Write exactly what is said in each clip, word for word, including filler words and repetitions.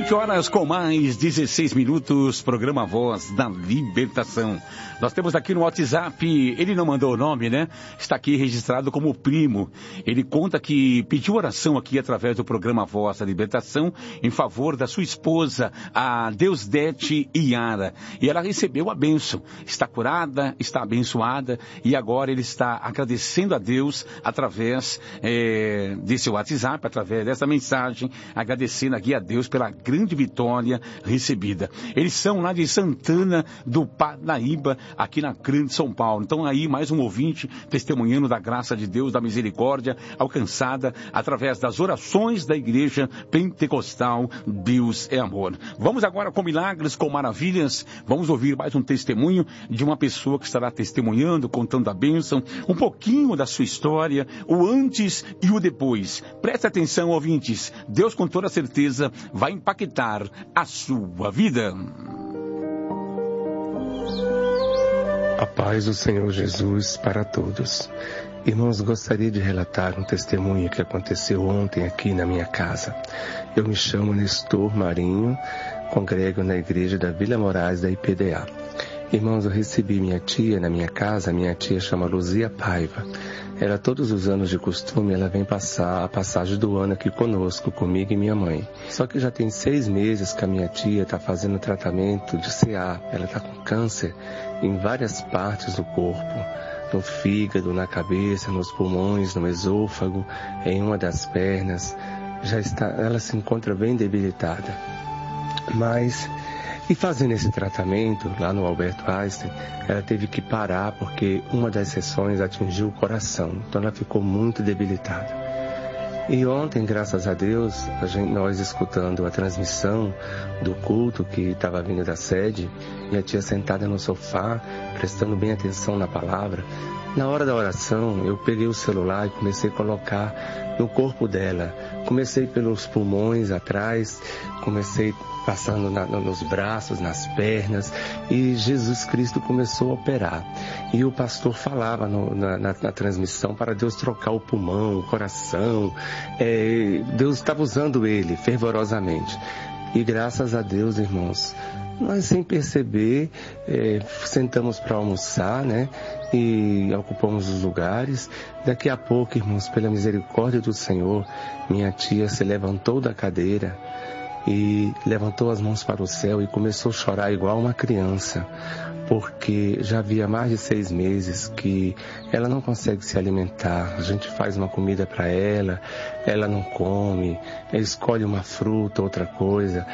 vinte horas com mais dezesseis minutos, programa Voz da Libertação. Nós temos aqui no WhatsApp, ele não mandou o nome, né? Está aqui registrado como primo. Ele conta que pediu oração aqui através do programa Voz da Libertação em favor da sua esposa, a Deusdete Iara. E ela recebeu a bênção. Está curada, está abençoada e agora ele está agradecendo a Deus através é, desse WhatsApp, através dessa mensagem, agradecendo aqui a Deus pela grande vitória recebida. Eles são lá de Santana do Parnaíba, aqui na Grande São Paulo. Então aí mais um ouvinte testemunhando da graça de Deus, da misericórdia alcançada através das orações da Igreja Pentecostal Deus é Amor. Vamos agora com milagres, com maravilhas. Vamos ouvir mais um testemunho de uma pessoa que estará testemunhando, contando a bênção, um pouquinho da sua história, o antes e o depois. Preste atenção, ouvintes. Deus com toda certeza vai impactar a sua vida. A paz do Senhor Jesus para todos. Irmãos, gostaria de relatar um testemunho que aconteceu ontem aqui na minha casa. Eu me chamo Nestor Marinho, congrego na igreja da Vila Moraes da I P D A. Irmãos, eu recebi minha tia na minha casa, minha tia chama Luzia Paiva. Ela, todos os anos de costume, ela vem passar a passagem do ano aqui conosco, comigo e minha mãe. Só que já tem seis meses que a minha tia está fazendo tratamento de C A. Ela está com câncer em várias partes do corpo, no fígado, na cabeça, nos pulmões, no esôfago, em uma das pernas. Já está, ela se encontra bem debilitada. Mas, e fazendo esse tratamento lá no Albert Einstein, ela teve que parar porque uma das sessões atingiu o coração. Então ela ficou muito debilitada. E ontem, graças a Deus, a gente, nós escutando a transmissão do culto que estava vindo da sede, minha tia sentada no sofá, prestando bem atenção na palavra. Na hora da oração, eu peguei o celular e comecei a colocar no corpo dela. Comecei pelos pulmões atrás, comecei passando na, nos braços, nas pernas, e Jesus Cristo começou a operar. E o pastor falava no, na, na, na transmissão para Deus trocar o pulmão, o coração. É, Deus estava usando ele fervorosamente. E graças a Deus, irmãos, nós sem perceber, é, sentamos para almoçar, né? E ocupamos os lugares. Daqui a pouco, irmãos, pela misericórdia do Senhor, minha tia se levantou da cadeira e levantou as mãos para o céu e começou a chorar igual uma criança, porque já havia mais de seis meses que ela não consegue se alimentar. A gente faz uma comida para ela, ela não come, ela escolhe uma fruta, outra coisa,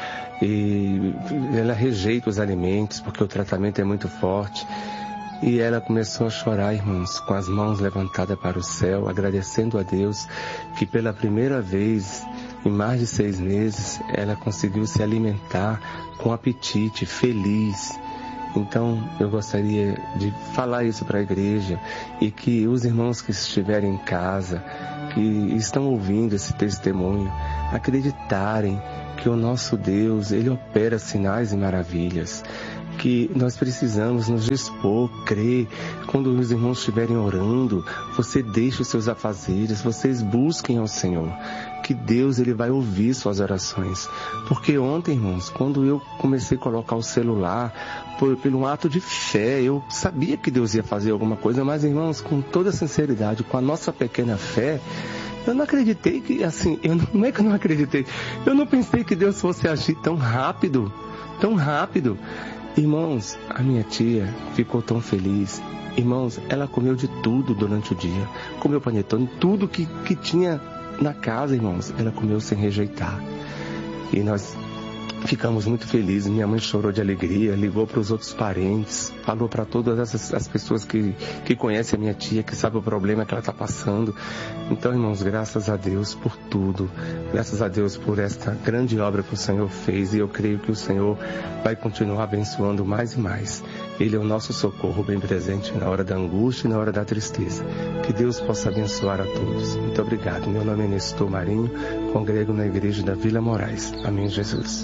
e ela rejeita os alimentos porque o tratamento é muito forte. E ela começou a chorar, irmãos, com as mãos levantadas para o céu, agradecendo a Deus que pela primeira vez em mais de seis meses ela conseguiu se alimentar com apetite, feliz. Então eu gostaria de falar isso para a igreja e que os irmãos que estiverem em casa, que estão ouvindo esse testemunho, acreditarem que o nosso Deus, Ele opera sinais e maravilhas. Que nós precisamos nos dispor, crer. Quando os irmãos estiverem orando, você deixe os seus afazeres, vocês busquem ao Senhor, que Deus ele vai ouvir suas orações. Porque ontem, irmãos, quando eu comecei a colocar o celular, por, pelo ato de fé, eu sabia que Deus ia fazer alguma coisa, mas, irmãos, com toda sinceridade, com a nossa pequena fé, eu não acreditei que, assim, eu não, não é que eu não acreditei, eu não pensei que Deus fosse agir tão rápido, tão rápido. Irmãos, a minha tia ficou tão feliz. Irmãos, ela comeu de tudo durante o dia. Comeu panetone, tudo que, que tinha na casa, irmãos, ela comeu sem rejeitar. E nós ficamos muito felizes. Minha mãe chorou de alegria, ligou para os outros parentes, falou para todas essas as pessoas que, que conhecem a minha tia, que sabem o problema que ela está passando. Então, irmãos, graças a Deus por tudo. Graças a Deus por esta grande obra que o Senhor fez. E eu creio que o Senhor vai continuar abençoando mais e mais. Ele é o nosso socorro bem presente na hora da angústia e na hora da tristeza. Que Deus possa abençoar a todos. Muito obrigado. Meu nome é Nestor Marinho, congrego na igreja da Vila Moraes. Amém, Jesus.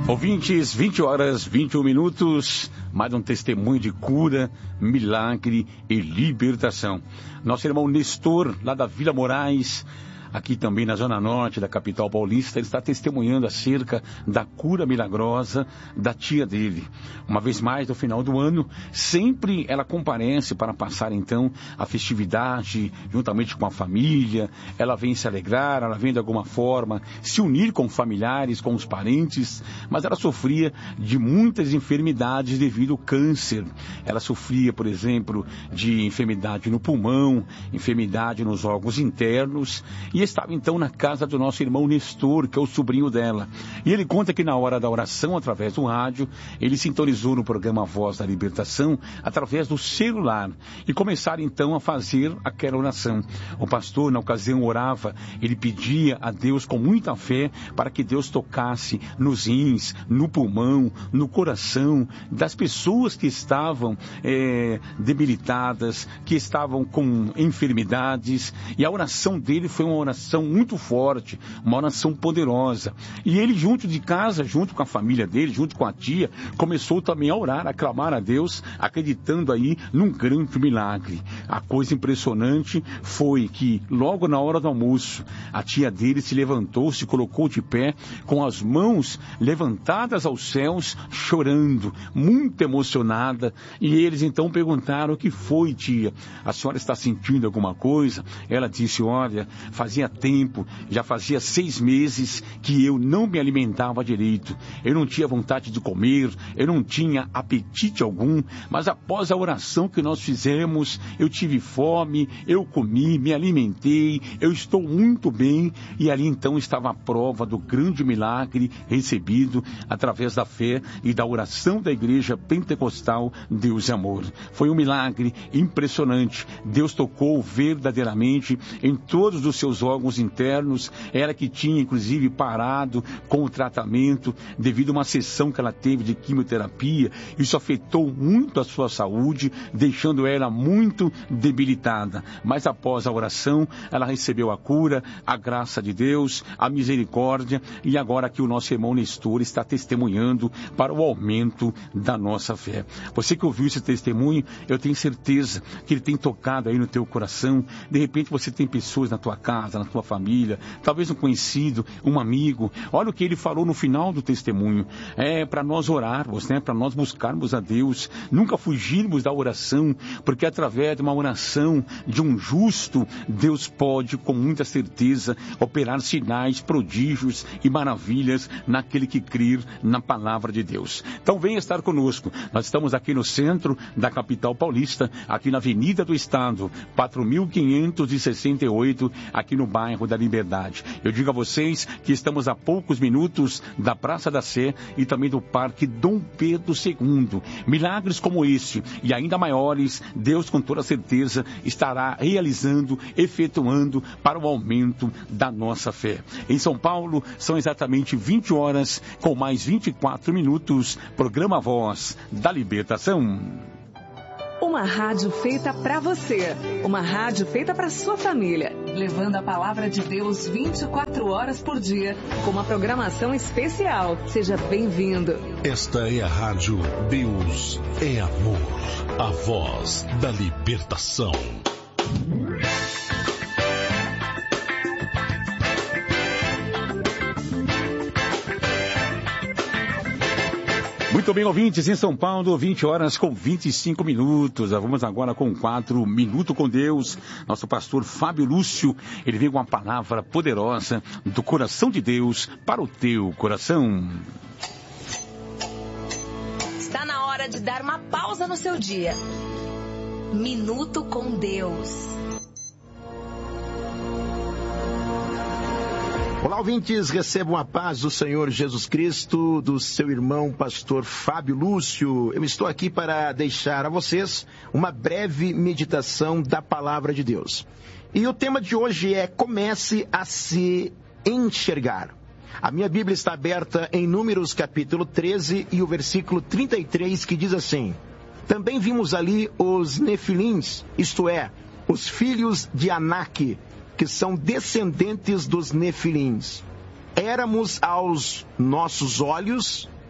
Ouvintes, vinte horas, vinte e um minutos, mais um testemunho de cura, milagre e libertação. Nosso irmão Nestor, lá da Vila Moraes, aqui também na Zona Norte da capital paulista, ele está testemunhando acerca da cura milagrosa da tia dele. Uma vez mais, no final do ano, sempre ela comparece para passar então a festividade juntamente com a família. Ela vem se alegrar, ela vem de alguma forma se unir com familiares, com os parentes, mas ela sofria de muitas enfermidades devido ao câncer. Ela sofria, por exemplo, de enfermidade no pulmão, enfermidade nos órgãos internos, e estava então na casa do nosso irmão Nestor, que é o sobrinho dela. E ele conta que na hora da oração, através do rádio, ele sintonizou no programa Voz da Libertação, através do celular, e começaram então a fazer aquela oração. O pastor, na ocasião, orava, ele pedia a Deus com muita fé para que Deus tocasse nos rins, no pulmão, no coração das pessoas que estavam é, debilitadas, que estavam com enfermidades, e a oração dele foi uma oração muito forte, uma oração poderosa. E ele, junto de casa, junto com a família dele, junto com a tia, começou também a orar, a clamar a Deus, acreditando aí num grande milagre. A coisa impressionante foi que, logo na hora do almoço, a tia dele se levantou, se colocou de pé, com as mãos levantadas aos céus, chorando, muito emocionada. E eles então perguntaram: o que foi, tia? A senhora está sentindo alguma coisa? Ela disse: olha, fazia tempo, já fazia seis meses que eu não me alimentava direito. Eu não tinha vontade de comer, eu não tinha apetite algum, mas após a oração que nós fizemos, eu tive fome, eu comi, me alimentei, eu estou muito bem. E ali então estava a prova do grande milagre recebido através da fé e da oração da igreja pentecostal Deus e Amor. Foi um milagre impressionante. Deus tocou verdadeiramente em todos os seus órgãos internos. Ela que tinha inclusive parado com o tratamento devido a uma sessão que ela teve de quimioterapia. Isso afetou muito a sua saúde, deixando ela muito debilitada. Mas após a oração, ela recebeu a cura, a graça de Deus, a misericórdia, e agora aqui o nosso irmão Nestor está testemunhando para o aumento da nossa fé. Você que ouviu esse testemunho, eu tenho certeza que ele tem tocado aí no teu coração. De repente você tem pessoas na tua casa, na tua família, talvez um conhecido, um amigo. Olha o que ele falou no final do testemunho. É para nós orarmos, né? Para nós buscarmos a Deus, nunca fugirmos da oração, porque através de uma oração de um justo, Deus pode com muita certeza operar sinais, prodígios e maravilhas naquele que crer na palavra de Deus. Então venha estar conosco. Nós estamos aqui no centro da capital paulista, aqui na Avenida do Estado, quatro mil quinhentos e sessenta e oito, aqui no bairro da Liberdade. Eu digo a vocês que estamos a poucos minutos da Praça da Sé e também do Parque Dom Pedro segundo. Milagres como este e ainda maiores, Deus com toda certeza estará realizando, efetuando para o aumento da nossa fé. Em São Paulo, são exatamente vinte horas com mais vinte e quatro minutos. Programa Voz da Libertação. Uma rádio feita para você, uma rádio feita para sua família, levando a palavra de Deus vinte e quatro horas por dia, com uma programação especial. Seja bem-vindo. Esta é a rádio Deus é Amor, a voz da libertação. Muito bem, ouvintes, em São Paulo, vinte horas com vinte e cinco minutos. Vamos agora com o quadro Minuto com Deus. Nosso pastor Fábio Lúcio, ele vem com uma palavra poderosa do coração de Deus para o teu coração. Está na hora de dar uma pausa no seu dia. Minuto com Deus. Olá, ouvintes, recebam a paz do Senhor Jesus Cristo, do seu irmão pastor Fábio Lúcio. Eu estou aqui para deixar a vocês uma breve meditação da palavra de Deus. E o tema de hoje é: comece a se enxergar. A minha Bíblia está aberta em Números capítulo treze e o versículo trinta e três, que diz assim: também vimos ali os Nefilins, isto é, os filhos de Anak, que são descendentes dos Nefilins. Éramos aos nossos olhos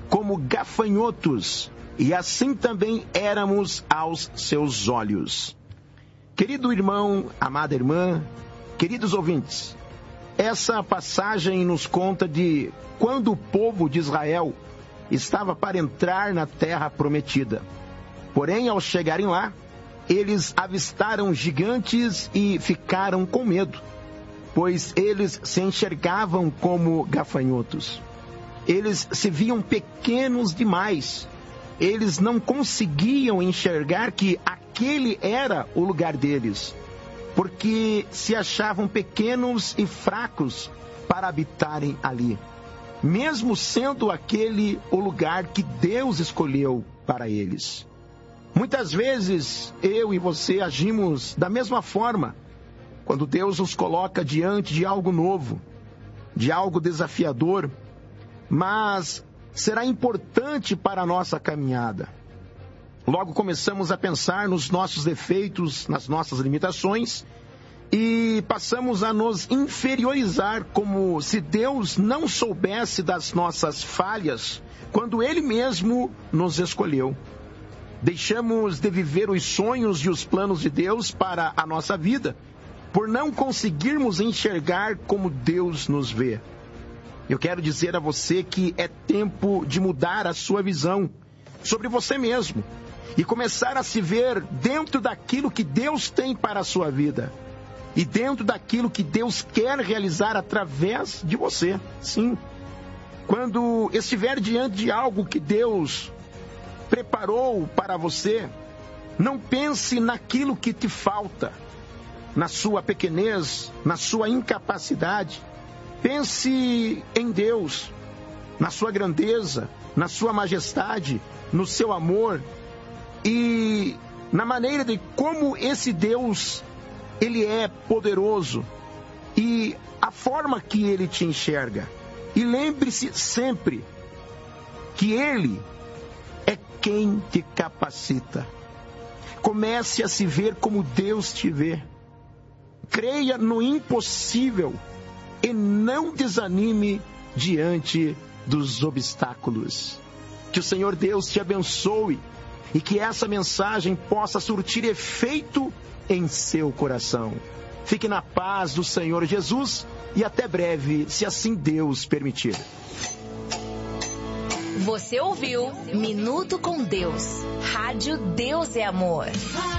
como gafanhotos, e assim também éramos aos seus olhos. Querido irmão, amada irmã, queridos ouvintes, essa passagem nos conta de quando o povo de Israel estava para entrar na terra prometida. Porém, ao chegarem lá, eles avistaram gigantes e ficaram com medo, pois eles se enxergavam como gafanhotos. Eles se viam pequenos demais. Eles não conseguiam enxergar que aquele era o lugar deles, porque se achavam pequenos e fracos para habitarem ali, mesmo sendo aquele o lugar que Deus escolheu para eles. Muitas vezes eu e você agimos da mesma forma, quando Deus nos coloca diante de algo novo, de algo desafiador, mas será importante para a nossa caminhada. Logo começamos a pensar nos nossos defeitos, nas nossas limitações, e passamos a nos inferiorizar, como se Deus não soubesse das nossas falhas, quando Ele mesmo nos escolheu. Deixamos de viver os sonhos e os planos de Deus para a nossa vida, por não conseguirmos enxergar como Deus nos vê. Eu quero dizer a você que é tempo de mudar a sua visão sobre você mesmo e começar a se ver dentro daquilo que Deus tem para a sua vida e dentro daquilo que Deus quer realizar através de você. Sim, quando estiver diante de algo que Deus preparou para você, não pense naquilo que te falta, na sua pequenez, na sua incapacidade. Pense em Deus, na sua grandeza, na sua majestade, no seu amor e na maneira de como esse Deus, Ele é poderoso e a forma que Ele te enxerga. E lembre-se sempre que Ele é quem te capacita. Comece a se ver como Deus te vê. Creia no impossível e não desanime diante dos obstáculos. Que o Senhor Deus te abençoe e que essa mensagem possa surtir efeito em seu coração. Fique na paz do Senhor Jesus e até breve, se assim Deus permitir. Você ouviu Minuto com Deus. Rádio Deus é Amor.